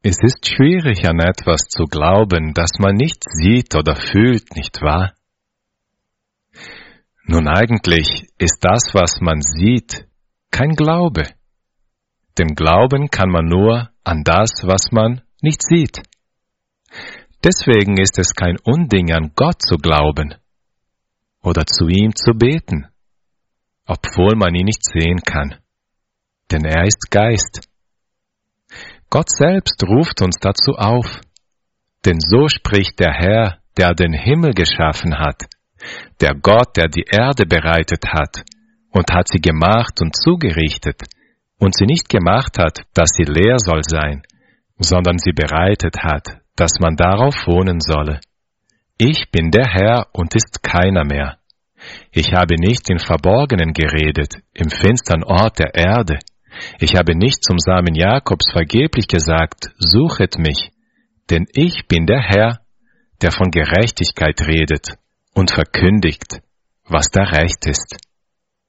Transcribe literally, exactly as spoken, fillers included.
Es ist schwierig, an etwas zu glauben, das man nicht sieht oder fühlt, nicht wahr? Nun eigentlich ist das, was man sieht, kein Glaube. Denn glauben kann man nur an das, was man nicht sieht. Deswegen ist es kein Unding, an Gott zu glauben oder zu ihm zu beten, obwohl man ihn nicht sehen kann. Denn er ist Geist. Gott selbst ruft uns dazu auf. Denn so spricht der Herr, der den Himmel geschaffen hat, der Gott, der die Erde bereitet hat und hat sie gemacht und zugerichtet und sie nicht gemacht hat, dass sie leer soll sein, sondern sie bereitet hat, dass man darauf wohnen solle. Ich bin der Herr und ist keiner mehr. Ich habe nicht im Verborgenen geredet, im finstern Ort der Erde. Ich habe nicht zum Samen Jakobs vergeblich gesagt, suchet mich, denn ich bin der Herr, der von Gerechtigkeit redet und verkündigt, was da recht ist.